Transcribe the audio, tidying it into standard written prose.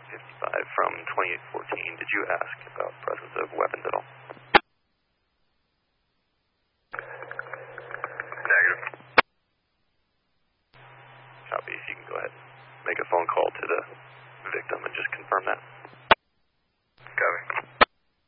55 from 2814. Did you ask about presence of weapons at all? Negative. Copy. If you can go ahead and make a phone call to the victim and just confirm that.